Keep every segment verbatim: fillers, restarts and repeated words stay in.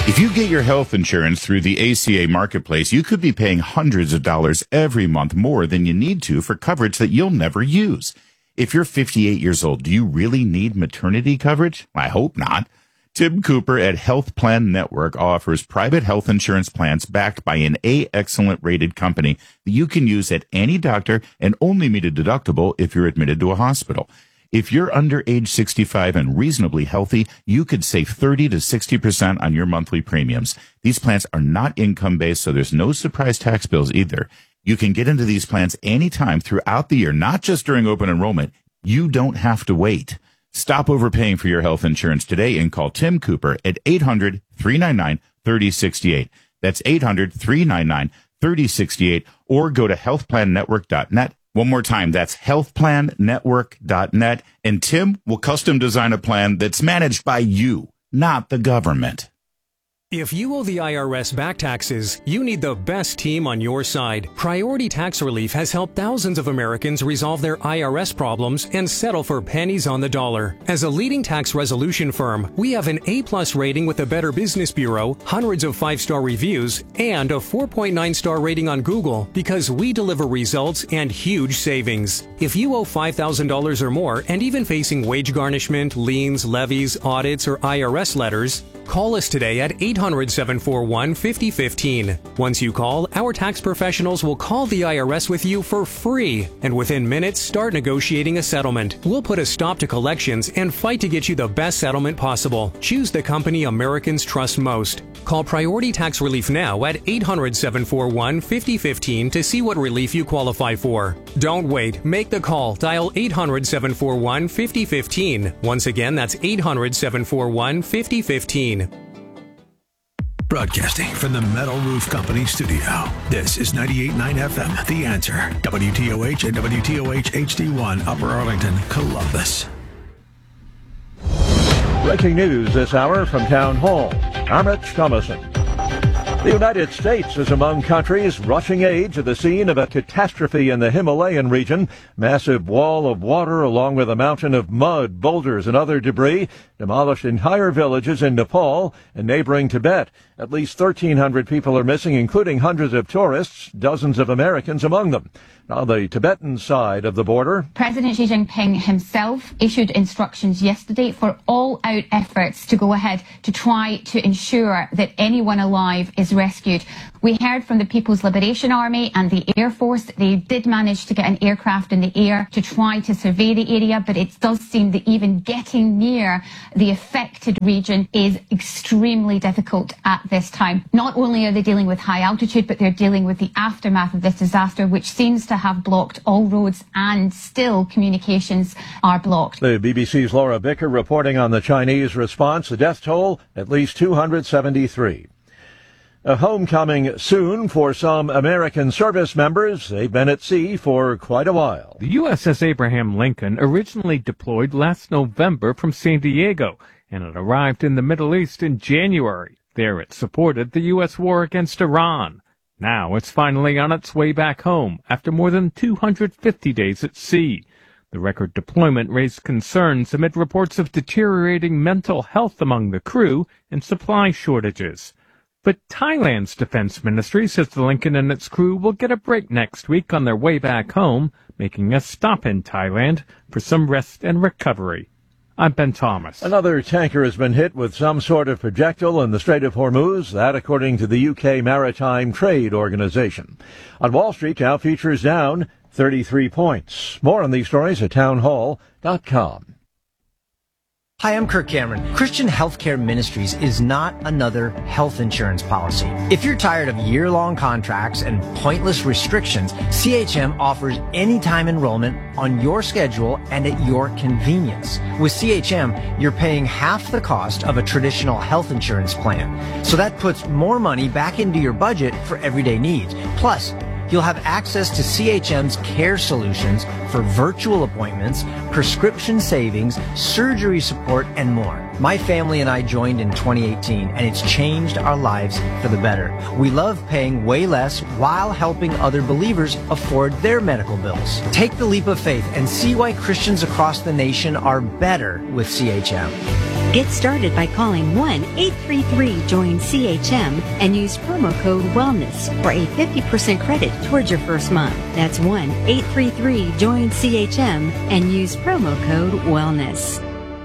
If you get your health insurance through the A C A Marketplace, you could be paying hundreds of dollars every month more than you need to for coverage that you'll never use. If you're fifty-eight years old, do you really need maternity coverage? I hope not. Tim Cooper at Health Plan Network offers private health insurance plans backed by an A Excellent rated company that you can use at any doctor and only meet a deductible if you're admitted to a hospital. If you're under age sixty-five and reasonably healthy, you could save thirty to sixty percent on your monthly premiums. These plans are not income-based, so there's no surprise tax bills either. You can get into these plans anytime throughout the year, not just during open enrollment. You don't have to wait. Stop overpaying for your health insurance today and call Tim Cooper at eight hundred, three nine nine, three oh six eight. That's eight hundred, three nine nine, three oh six eight, or go to health plan network dot net. One more time, that's health plan network dot net, and Tim will custom design a plan that's managed by you, not the government. If you owe the I R S back taxes, you need the best team on your side. Priority Tax Relief has helped thousands of Americans resolve their I R S problems and settle for pennies on the dollar. As a leading tax resolution firm, we have an A-plus rating with the Better Business Bureau, hundreds of five-star reviews, and a four point nine star rating on Google because we deliver results and huge savings. If you owe five thousand dollars or more and even facing wage garnishment, liens, levies, audits, or I R S letters, call us today at eight hundred, seven four one, five oh one five. Once you call, our tax professionals will call the I R S with you for free, and within minutes start negotiating a settlement. We'll put a stop to collections and fight to get you the best settlement possible. Choose the company Americans trust most. Call Priority Tax Relief now at eight hundred, seven four one, five oh one five to see what relief you qualify for. Don't wait. Make the call. Dial eight hundred, seven four one, five oh one five. Once again, that's eight hundred, seven four one, five oh one five. Broadcasting from the Metal Roof Company studio. This is ninety-eight point nine F M, The Answer. W T O H and W T O H H D one, Upper Arlington, Columbus. Breaking news this hour from Town Hall. I'm Rich Thomason. The United States is among countries rushing aid to the scene of a catastrophe in the Himalayan region. Massive wall of water along with a mountain of mud, boulders, and other debris demolished entire villages in Nepal and neighboring Tibet. At least thirteen hundred people are missing, including hundreds of tourists, dozens of Americans among them. On the Tibetan side of the border, President Xi Jinping himself issued instructions yesterday for all-out efforts to go ahead to try to ensure that anyone alive is rescued. We heard from the People's Liberation Army and the Air Force. They did manage to get an aircraft in the air to try to survey the area, but it does seem that even getting near the affected region is extremely difficult at this time. Not only are they dealing with high altitude, but they're dealing with the aftermath of this disaster, which seems to have blocked all roads, and still communications are blocked. The B B C's Laura Bicker reporting on the Chinese response. The death toll, at least two hundred seventy-three. A homecoming soon for some American service members. They've been at sea for quite a while. The U S S Abraham Lincoln originally deployed last November from San Diego, and it arrived in the Middle East in January. There it supported the U S war against Iran. Now it's finally on its way back home after more than two hundred fifty days at sea. The record deployment raised concerns amid reports of deteriorating mental health among the crew and supply shortages. But Thailand's defense ministry says the Lincoln and its crew will get a break next week on their way back home, making a stop in Thailand for some rest and recovery. I'm Ben Thomas. Another tanker has been hit with some sort of projectile in the Strait of Hormuz, that according to the U K Maritime Trade Organization. On Wall Street, Dow futures down thirty-three points. More on these stories at townhall dot com. Hi, I'm Kirk Cameron. Christian Healthcare Ministries is not another health insurance policy. If you're tired of year-long contracts and pointless restrictions, C H M offers anytime enrollment on your schedule and at your convenience. With C H M, you're paying half the cost of a traditional health insurance plan. So that puts more money back into your budget for everyday needs. Plus, you'll have access to C H M's care solutions for virtual appointments, prescription savings, surgery support, and more. My family and I joined in twenty eighteen, and it's changed our lives for the better. We love paying way less while helping other believers afford their medical bills. Take the leap of faith and see why Christians across the nation are better with C H M. Get started by calling one eight three three join C H M and use promo code WELLNESS for a fifty percent credit towards your first month. That's one eight three three join C H M and use promo code WELLNESS.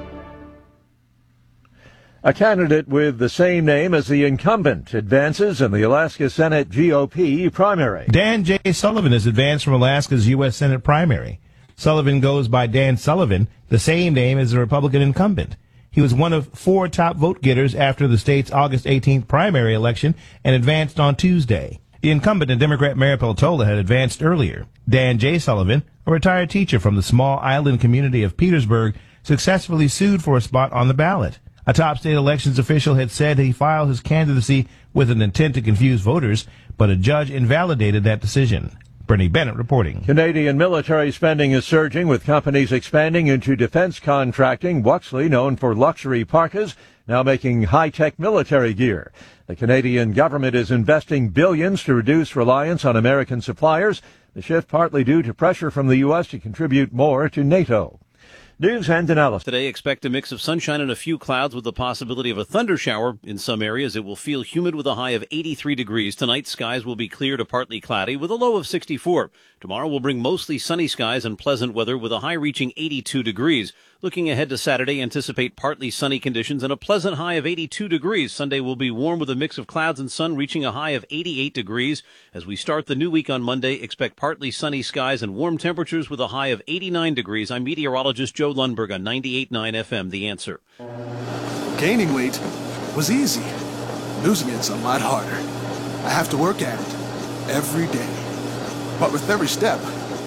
A candidate with the same name as the incumbent advances in the Alaska Senate G O P primary. Dan J. Sullivan has advanced from Alaska's U S Senate primary. Sullivan goes by Dan Sullivan, the same name as the Republican incumbent. He was one of four top vote getters after the state's August eighteenth primary election and advanced on Tuesday. The incumbent and Democrat Mayor Peltola had advanced earlier. Dan J. Sullivan, a retired teacher from the small island community of Petersburg, successfully sued for a spot on the ballot. A top state elections official had said he filed his candidacy with an intent to confuse voters, but a judge invalidated that decision. Bernie Bennett reporting. Canadian military spending is surging, with companies expanding into defense contracting. Wuxley, known for luxury parkas, now making high-tech military gear. The Canadian government is investing billions to reduce reliance on American suppliers, the shift partly due to pressure from the U S to contribute more to NATO. News and analysis. Today, expect a mix of sunshine and a few clouds with the possibility of a thunder shower. In some areas, it will feel humid with a high of eighty-three degrees. Tonight, skies will be clear to partly cloudy with a low of sixty-four. Tomorrow will bring mostly sunny skies and pleasant weather with a high reaching eighty-two degrees. Looking ahead to Saturday, anticipate partly sunny conditions and a pleasant high of eighty-two degrees. Sunday will be warm with a mix of clouds and sun, reaching a high of eighty-eight degrees. As we start the new week on Monday, expect partly sunny skies and warm temperatures with a high of eighty-nine degrees. I'm meteorologist Joe Lundberg on ninety-eight point nine F M, The Answer. Gaining weight was easy. Losing it's a lot harder. I have to work at it every day. But with every step,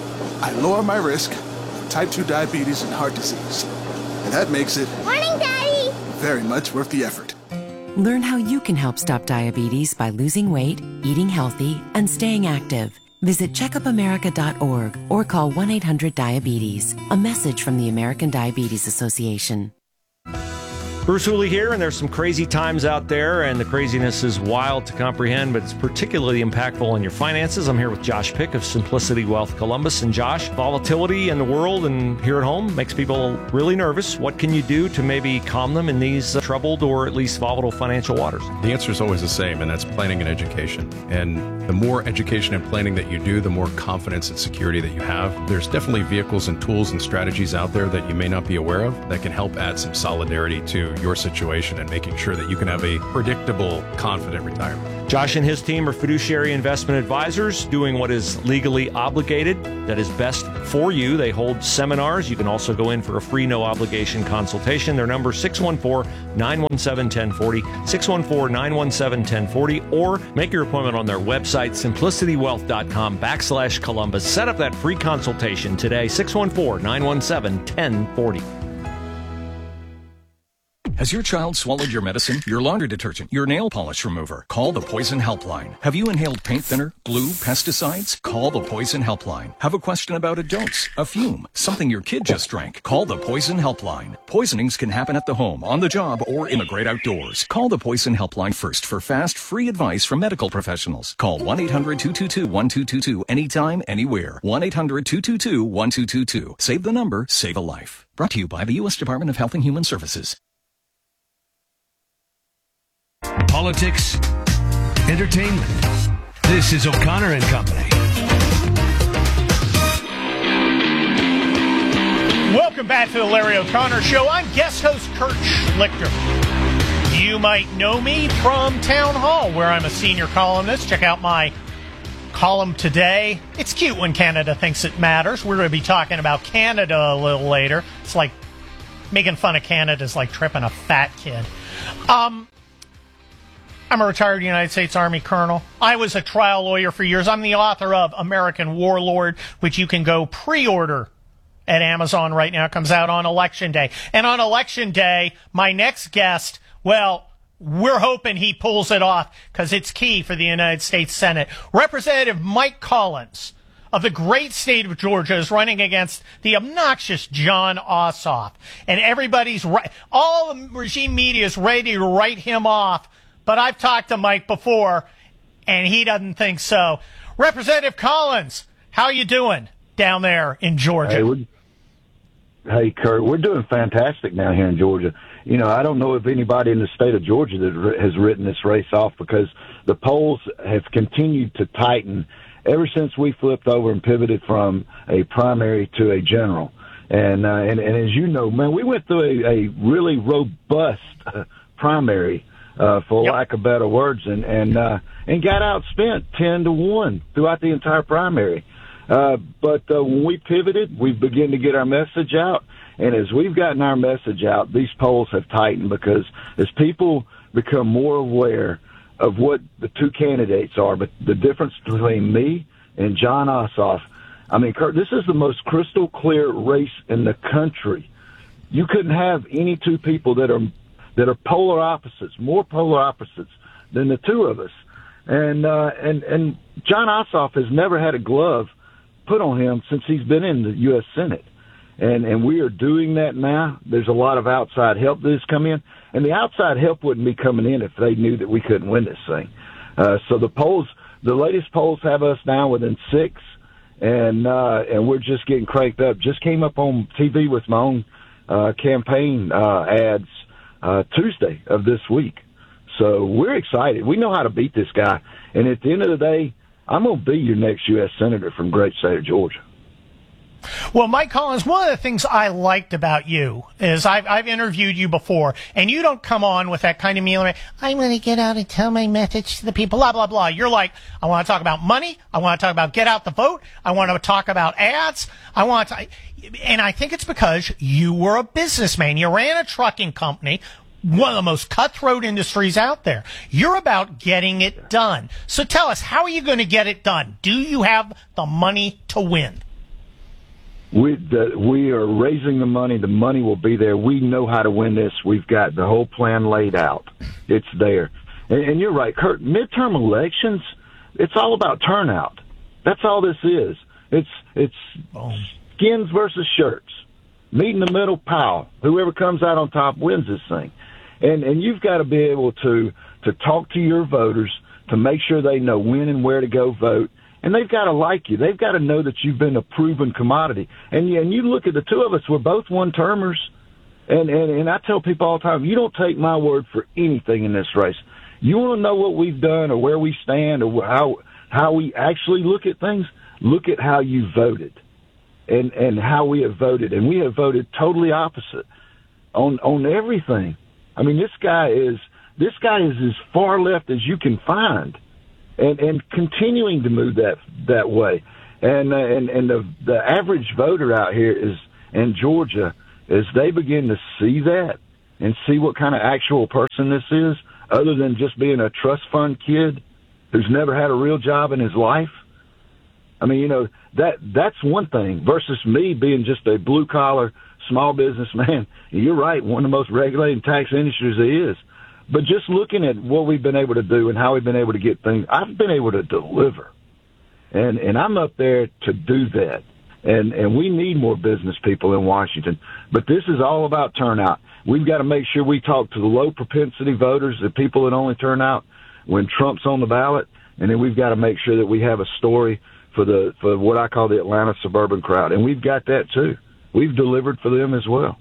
I lower my risk for type two diabetes and heart disease. And that makes it Morning, Daddy! very much worth the effort. Learn how you can help stop diabetes by losing weight, eating healthy, and staying active. Visit checkup america dot org or call one eight hundred diabetes. A message from the American Diabetes Association. Bruce Hooley here, and there's some crazy times out there, and the craziness is wild to comprehend, but it's particularly impactful on your finances. I'm here with Josh Pick of Simplicity Wealth Columbus. And Josh, volatility in the world and here at home makes people really nervous. What can you do to maybe calm them in these uh, troubled or at least volatile financial waters? The answer is always the same, and that's planning and education. And the more education and planning that you do, the more confidence and security that you have. There's definitely vehicles and tools and strategies out there that you may not be aware of that can help add some solidarity to your situation and making sure that you can have a predictable, confident retirement. Josh and his team are fiduciary investment advisors doing what is legally obligated, that is best for you. They hold seminars. You can also go in for a free, no obligation consultation. Their number is six one four, nine one seven, one zero four zero, six one four, nine one seven, one zero four zero, or make your appointment on their website, simplicity wealth dot com backslash Columbus. Set up that free consultation today, six one four, nine one seven, one zero four zero. Has your child swallowed your medicine, your laundry detergent, your nail polish remover? Call the Poison Helpline. Have you inhaled paint thinner, glue, pesticides? Call the Poison Helpline. Have a question about a dose, a fume, something your kid just drank? Call the Poison Helpline. Poisonings can happen at the home, on the job, or in the great outdoors. Call the Poison Helpline first for fast, free advice from medical professionals. Call one eight hundred, two two two, one two two two anytime, anywhere. one eight hundred, two two two, one two two two. Save the number, save a life. Brought to you by the U S Department of Health and Human Services. Politics, entertainment. This is O'Connor and Company. Welcome back to the Larry O'Connor Show. I'm guest host Kurt Schlichter. You might know me from Town Hall, where I'm a senior columnist. Check out my column today. It's cute when Canada thinks it matters. We're going to be talking about Canada a little later. It's like making fun of Canada is like tripping a fat kid. Um... I'm a retired United States Army colonel. I was a trial lawyer for years. I'm the author of American Warlord, which you can go pre-order at Amazon right now. It comes out on Election Day. And on Election Day, my next guest, well, we're hoping he pulls it off because it's key for the United States Senate. Representative Mike Collins of the great state of Georgia is running against the obnoxious Jon Ossoff. And everybody's, all the regime media is ready to write him off. But I've talked to Mike before, and he doesn't think so. Representative Collins, how you doing down there in Georgia? Hey, we're, hey, Kurt, we're doing fantastic now here in Georgia. you know, I don't know if anybody in the state of Georgia that has written this race off, because the polls have continued to tighten ever since we flipped over and pivoted from a primary to a general. And, uh, and, and as you know, man, we went through a, a really robust uh, primary, uh, for yep. lack of better words, and, and, uh, and got outspent ten to one throughout the entire primary. Uh, but, uh, when we pivoted, we began to get our message out. And as we've gotten our message out, these polls have tightened, because as people become more aware of what the two candidates are, but the difference between me and Jon Ossoff, I mean, Kurt, this is the most crystal clear race in the country. You couldn't have any two people that are that are polar opposites, more polar opposites than the two of us. And uh, and and Jon Ossoff has never had a glove put on him since he's been in the U S Senate. And and we are doing that now. There's a lot of outside help that has come in, and the outside help wouldn't be coming in if they knew that we couldn't win this thing. Uh, so the polls, the latest polls have us now within six, and uh, and we're just getting cranked up. Just came up on T V with my own uh, campaign uh, ads uh, Tuesday of this week. So we're excited. We know how to beat this guy, and at the end of the day, I'm going to be your next U S Senator from great state of Georgia. Well, Mike Collins, one of the things I liked about you is I've, I've interviewed you before, and you don't come on with that kind of meal. I'm going to get out and tell my message to the people, blah, blah, blah. You're like, I want to talk about money. I want to talk about get out the vote. I want to talk about ads. I want to, and I think it's because you were a businessman. You ran a trucking company, one of the most cutthroat industries out there. You're about getting it done. So tell us, how are you going to get it done? Do you have the money to win? We the, we are raising the money. The money will be there. We know how to win this. We've got the whole plan laid out. It's there. And, and you're right, Kurt. Midterm elections, it's all about turnout. That's all this is. It's it's skins versus shirts. Meet in the middle, pow. Whoever comes out on top wins this thing. And and you've got to be able to to talk to your voters to make sure they know when and where to go vote. And they've got to like you. They've got to know that you've been a proven commodity. And, and you look at the two of us, we're both one-termers. And, and, and I tell people all the time, you don't take my word for anything in this race. You want to know what we've done or where we stand or how how we actually look at things? Look at how you voted and, and how we have voted. And we have voted totally opposite on on everything. I mean, this guy is this guy is as far left as you can find. And, and continuing to move that that way, and uh, and and the the average voter out here is in Georgia, as they begin to see that and see what kind of actual person this is, other than just being a trust fund kid who's never had a real job in his life. I mean, you know, that that's one thing versus me being just a blue collar small businessman. You're right, one of the most regulated tax industries there is. But just looking at what we've been able to do and how we've been able to get things, I've been able to deliver. And and I'm up there to do that. And and we need more business people in Washington. But this is all about turnout. We've got to make sure we talk to the low propensity voters, the people that only turn out when Trump's on the ballot. And then we've got to make sure that we have a story for the for what I call the Atlanta suburban crowd. And we've got that too. We've delivered for them as well.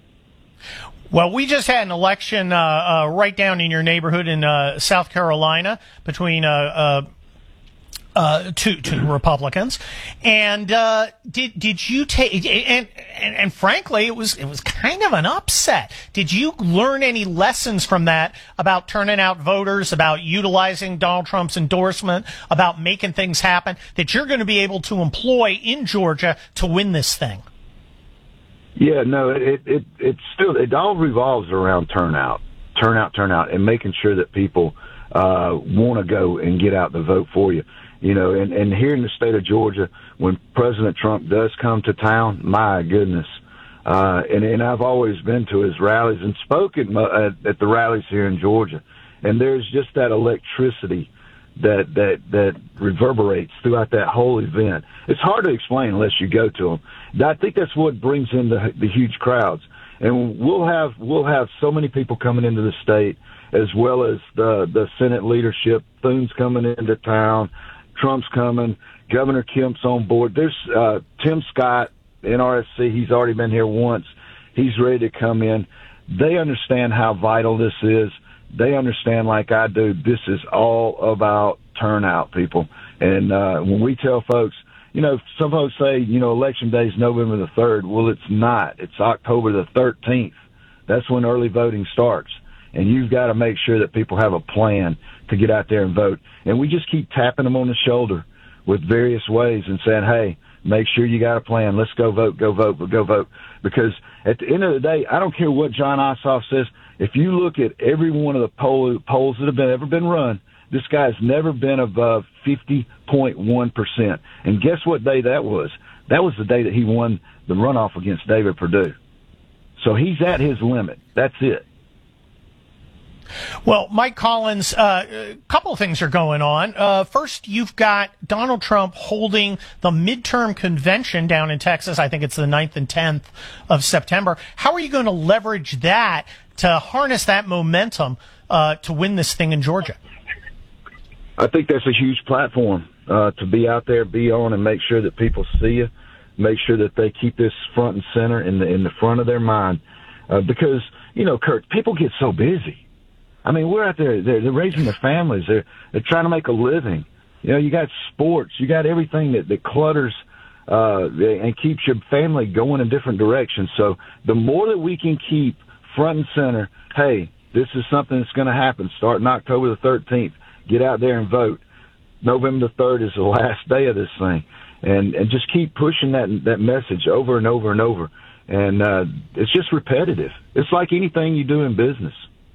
Well, we just had an election uh, uh, right down in your neighborhood in uh, South Carolina between uh, uh, uh, two two Republicans, and uh, did did you take and, and and frankly, it was it was kind of an upset. Did you learn any lessons from that about turning out voters, about utilizing Donald Trump's endorsement, about making things happen that you're going to be able to employ in Georgia to win this thing? Yeah, no, it, it, it still, it all revolves around turnout, turnout, turnout, and making sure that people, uh, want to go and get out the vote for you. You know, and, and here in the state of Georgia, when President Trump does come to town, my goodness, uh, and, and I've always been to his rallies and spoken at, at the rallies here in Georgia, and there's just that electricity that that that reverberates throughout that whole event. It's hard to explain unless you go to them. I think that's what brings in the, the huge crowds. And we'll have we'll have so many people coming into the state, as well as the the Senate leadership. Thune's coming into town, Trump's coming, Governor Kemp's on board. There's uh, Tim Scott, N R S C. He's already been here once. He's ready to come in. they understand how vital this is. They understand, like I do, this is all about turnout, people. And uh, when we tell folks, you know, some folks say, you know, Election Day is November the third. Well, it's not. It's October the thirteenth. That's when early voting starts. And you've got to make sure that people have a plan to get out there and vote. And we just keep tapping them on the shoulder with various ways and saying, hey, make sure you got a plan. Let's go vote, go vote, go vote. Because at the end of the day, I don't care what John Ossoff says. If you look at every one of the poll, polls that have been, ever been run, this guy's never been above fifty point one percent. And guess what day that was? That was the day that he won the runoff against David Perdue. So he's at his limit. That's it. Well, Mike Collins, uh, a couple of things are going on. Uh, first, you've got Donald Trump holding the midterm convention down in Texas. I think it's the ninth and tenth of September. How are you going to leverage that to harness that momentum uh, to win this thing in Georgia? I think that's a huge platform uh, to be out there, be on, and make sure that people see you, make sure that they keep this front and center in the in the front of their mind. Uh, because, you know, Kurt, people get so busy. I mean, we're out there, they're, they're raising their families, they're, they're trying to make a living. You know, you got sports, you got everything that, that clutters uh, and keeps your family going in different directions. So the more that we can keep front and center, hey, this is something that's going to happen starting October the thirteenth. Get out there and vote. November the third is the last day of this thing. And and just keep pushing that that message over and over and over. And uh, it's just repetitive. It's like anything you do in business.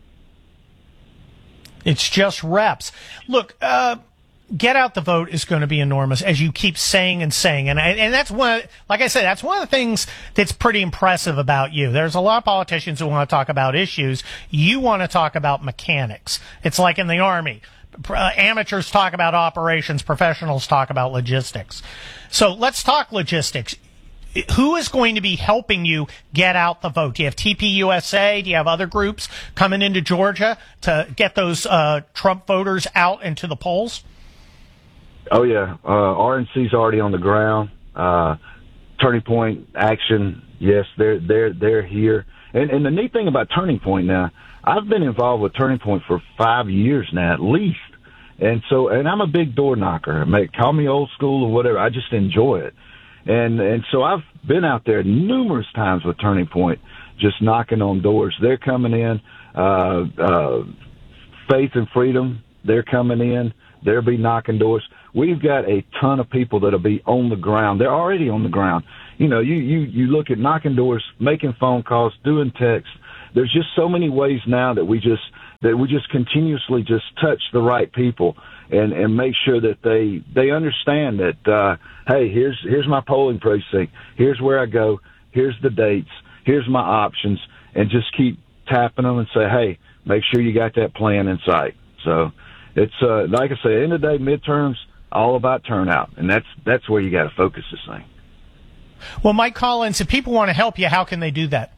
It's just reps. Look, uh, get out the vote is going to be enormous, as you keep saying and saying. And I, and that's one, like I said, that's one of the things that's pretty impressive about you. There's a lot of politicians who want to talk about issues. You want to talk about mechanics. It's like in the Army. Uh, amateurs talk about operations, professionals talk about logistics. So let's talk logistics. Who is going to be helping you get out the vote? Do you have T P U S A? Do you have other groups coming into Georgia to get those uh, Trump voters out into the polls? Oh, yeah. Uh, R N C's already on the ground. Uh, Turning Point Action, yes, they're, they're, they're here. And, and the neat thing about Turning Point now, I've been involved with Turning Point for five years now, at least. And so, and I'm a big door knocker. Make, call me old school or whatever. I just enjoy it. And, and so I've been out there numerous times with Turning Point, just knocking on doors. They're coming in, uh, uh, Faith and Freedom, they're coming in. They'll be knocking doors. We've got a ton of people that'll be on the ground. They're already on the ground. You know, you, you, you look at knocking doors, making phone calls, doing texts. There's just so many ways now that we just that we just continuously just touch the right people and, and make sure that they they understand that uh, hey, here's here's my polling precinct, here's where I go, here's the dates, here's my options, and just keep tapping them and say, hey, make sure you got that plan in sight. So it's uh, like I say, end of the day, midterms all about turnout, and that's that's where you got to focus this thing. Well, Mike Collins, if people want to help you, how can they do that?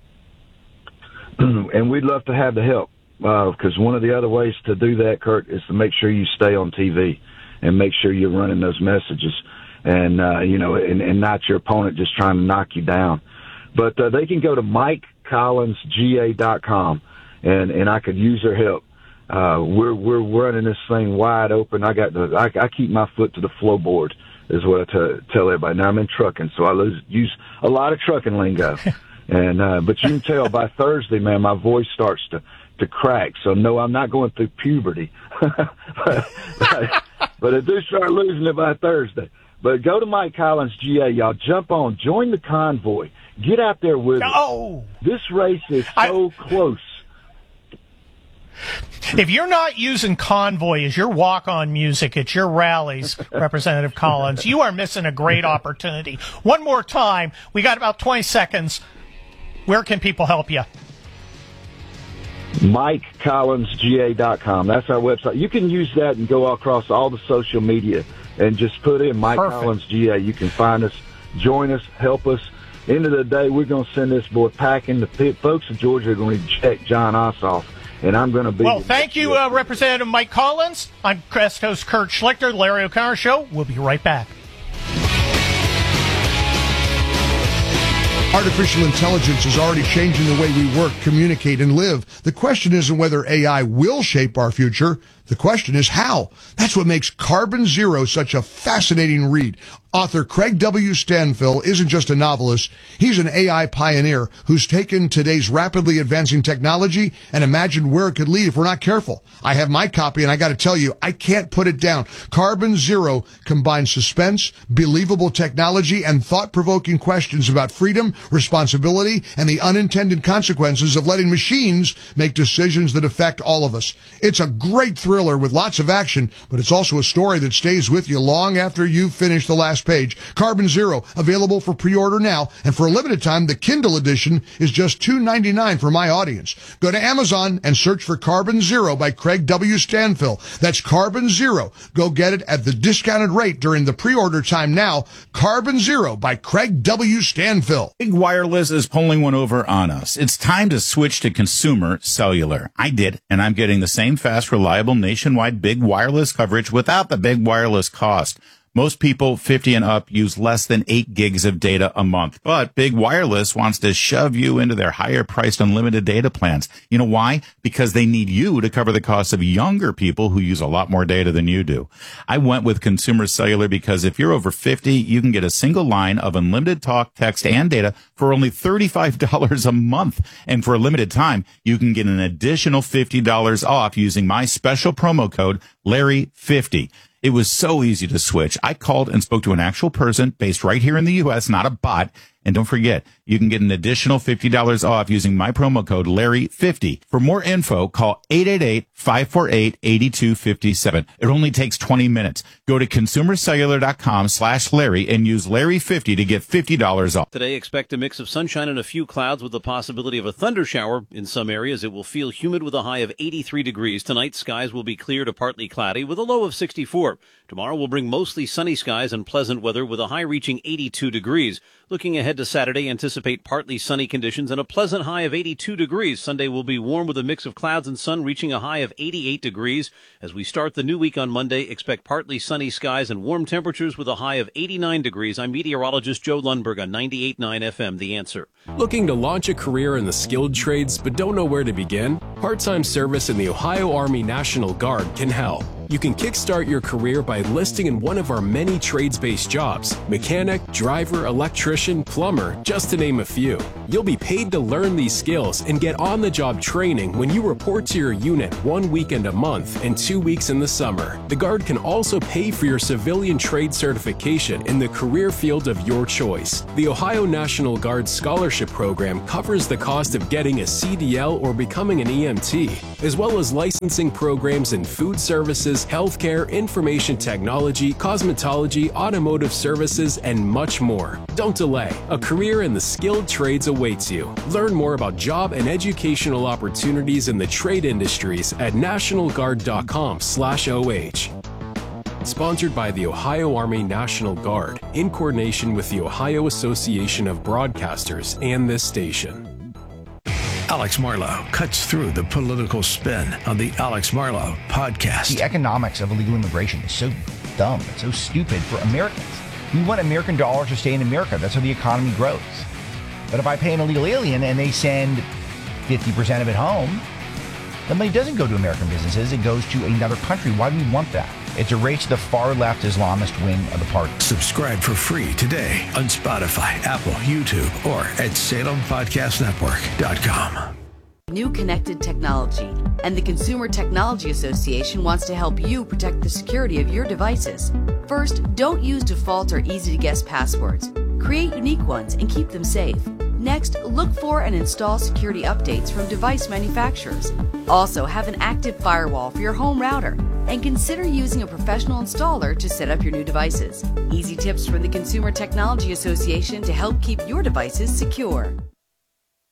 And we'd love to have the help, because uh, one of the other ways to do that, Kurt, is to make sure you stay on T V and make sure you're running those messages, and uh, you know, and, and not your opponent just trying to knock you down. But uh, they can go to Mike Collins G A dot com, and and I could use their help. Uh, we're we're running this thing wide open. I got the I, I keep my foot to the floorboard, is what I t- tell everybody. Now I'm in trucking, so I lose, use a lot of trucking lingo. And, uh, but you can tell by Thursday, man, my voice starts to, to crack. So no, I'm not going through puberty, but, but, but I do start losing it by Thursday. But go to Mike Collins G A, y'all. Jump on, join the convoy, get out there with oh. us. This race is so I, close. If you're not using Convoy as your walk-on music at your rallies, Representative Collins, you are missing a great opportunity. One more time, we got about twenty seconds. Where can people help you? Mike Collins G A dot com. That's our website. You can use that and go across all the social media and just put in Mike Perfect. Collins G A. You can find us, join us, help us. End of the day, we're going to send this boy packing. The folks in Georgia are going to reject John Ossoff, and I'm going to be... Well, thank you, uh, Representative Mike Collins. I'm guest host Kurt Schlichter, the Larry O'Connor Show. We'll be right back. Artificial intelligence is already changing the way we work, communicate, and live. The question isn't whether A I will shape our future. The question is how. That's what makes Carbon Zero such a fascinating read. Author Craig W. Stanfill isn't just a novelist. He's an A I pioneer who's taken today's rapidly advancing technology and imagined where it could lead if we're not careful. I have my copy, and I got to tell you, I can't put it down. Carbon Zero combines suspense, believable technology, and thought-provoking questions about freedom, responsibility, and the unintended consequences of letting machines make decisions that affect all of us. It's a great thriller with lots of action, but it's also a story that stays with you long after you've finished the last page. Carbon Zero, available for pre-order now, and for a limited time, the Kindle edition is just two dollars and ninety-nine cents for my audience. Go to Amazon and search for Carbon Zero by Craig W. Stanfill. That's Carbon Zero. Go get it at the discounted rate during the pre-order time now. Carbon Zero by Craig W. Stanfill. Big Wireless is pulling one over on us. It's time to switch to consumer cellular. I did, and I'm getting the same fast, reliable, nationwide big wireless coverage without the big wireless cost. Most people fifty and up use less than eight gigs of data a month, but Big Wireless wants to shove you into their higher priced unlimited data plans. You know why? Because they need you to cover the costs of younger people who use a lot more data than you do. I went with Consumer Cellular because if you're over fifty, you can get a single line of unlimited talk, text, and data for only thirty-five dollars a month. And for a limited time, you can get an additional fifty dollars off using my special promo code Larry fifty. It was so easy to switch. I called and spoke to an actual person based right here in the U S, not a bot. And don't forget, you can get an additional fifty dollars off using my promo code Larry fifty. For more info, call eight eight eight, five four eight, eight two five seven. It only takes twenty minutes. Go to consumercellular.com slash Larry and use Larry fifty to get fifty dollars off. Today, expect a mix of sunshine and a few clouds with the possibility of a thunder shower. In some areas, it will feel humid with a high of eighty-three degrees. Tonight, skies will be clear to partly cloudy with a low of sixty-four. Tomorrow will bring mostly sunny skies and pleasant weather with a high reaching eighty-two degrees. Looking ahead to Saturday, anticipate partly sunny conditions and a pleasant high of eighty-two degrees. Sunday will be warm with a mix of clouds and sun, reaching a high of eighty-eight degrees. As we start the new week on Monday, expect partly sunny skies and warm temperatures with a high of eighty-nine degrees. I'm meteorologist Joe Lundberg on ninety-eight point nine F M, The Answer. Looking to launch a career in the skilled trades but don't know where to begin? Part-time service in the Ohio Army National Guard can help. You can kickstart your career by enlisting in one of our many trades-based jobs: mechanic, driver, electrician, plumber, just to name a few. You'll be paid to learn these skills and get on-the-job training when you report to your unit one weekend a month and two weeks in the summer. The Guard can also pay for your civilian trade certification in the career field of your choice. The Ohio National Guard Scholarship Program covers the cost of getting a C D L or becoming an E M T, as well as licensing programs in food services, healthcare, information technology, cosmetology, automotive services, and much more. Don't delay. A career in the skilled trades awaits you. Learn more about job and educational opportunities in the trade industries at nationalguard.com slash OH. Sponsored by the Ohio Army National Guard, in coordination with the Ohio Association of Broadcasters and this station. Alex Marlow cuts through the political spin on the Alex Marlow podcast. The economics of illegal immigration is so dumb. It's so stupid for Americans. We want American dollars to stay in America. That's how the economy grows. But if I pay an illegal alien and they send fifty percent of it home, the money doesn't go to American businesses. It goes to another country. Why do we want that? It's a race to the far-left Islamist wing of the party. Subscribe for free today on Spotify, Apple, YouTube, or at Salem Podcast Network dot com. New connected technology, and the Consumer Technology Association wants to help you protect the security of your devices. First, don't use default or easy-to-guess passwords. Create unique ones and keep them safe. Next, look for and install security updates from device manufacturers. Also, have an active firewall for your home router, and consider using a professional installer to set up your new devices. Easy tips from the Consumer Technology Association to help keep your devices secure.